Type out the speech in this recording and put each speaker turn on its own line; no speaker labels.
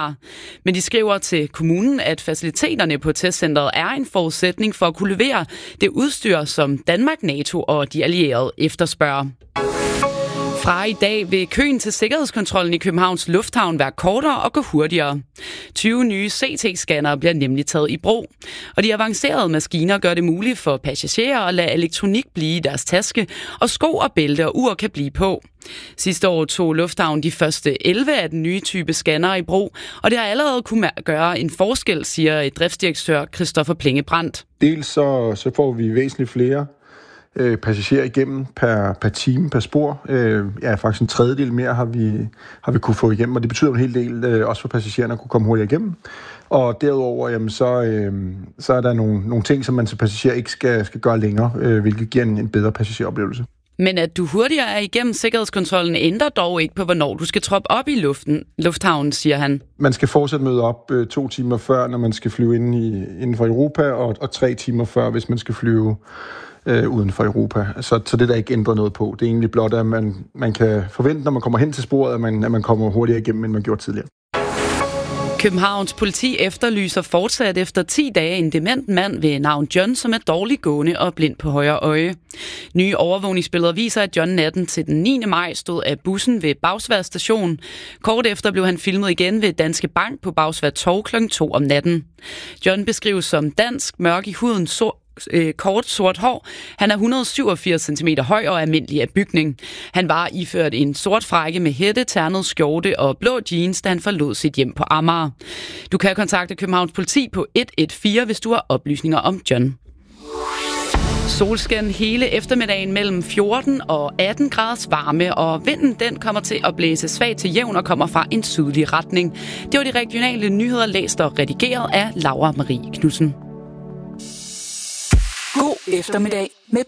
Amager. Men de skriver til kommunen, at faciliteterne på testcenteret er en forudsætning for at kunne levere det udstyr, som Danmark, NATO og de allierede efterspørger. Fra i dag vil køen til sikkerhedskontrollen i Københavns Lufthavn være kortere og gå hurtigere. 20 nye CT-scannere bliver nemlig taget i brug, og de avancerede maskiner gør det muligt for passagerer at lade elektronik blive i deres taske, og sko og bælte og ur kan blive på. Sidste år tog Lufthavn de første 11 af den nye type scannere i brug, og det har allerede kunne gøre en forskel, siger driftsdirektør Christoffer Plingebrandt.
Dels så får vi væsentligt flere passagerer igennem per time, per spor. Faktisk en tredjedel mere har vi kunne få igennem, og det betyder en hel del også for passagererne at kunne komme hurtigere igennem. Og derudover, jamen, så er der nogle ting, som man som passager ikke skal gøre længere, hvilket giver en bedre passageroplevelse.
Men at du hurtigere er igennem sikkerhedskontrollen ændrer dog ikke på, hvornår du skal troppe op i lufthavnen, siger han.
Man skal fortsat møde op 2 timer før, når man skal flyve inden for Europa, og 3 timer før, hvis man skal flyve uden for Europa. Så det der ikke ændrer noget på. Det er egentlig blot, at man kan forvente, når man kommer hen til sporet, at man kommer hurtigere igennem, end man gjorde tidligere.
Københavns politi efterlyser fortsat efter 10 dage en dement mand ved navn John, som er dårligt gående og blind på højre øje. Nye overvågningsbilleder viser, at John natten til den 9. maj stod af bussen ved Bagsværd station. Kort efter blev han filmet igen ved Danske Bank på Bagsværd Torv kl. 2 om natten. John beskrives som dansk, mørk i huden, kort sort hår. Han er 187 cm høj og almindelig af bygning. Han var iført en sort frakke med hætte, ternet skjorte og blå jeans, da han forlod sit hjem på Amager. Du kan kontakte Københavns politi på 114, hvis du har oplysninger om John. Solskin hele eftermiddagen mellem 14 og 18 graders varme, og vinden den kommer til at blæse svagt til jævn og kommer fra en sydlig retning. Det var de regionale nyheder læst og redigeret af Laura Marie Knudsen.
God eftermiddag med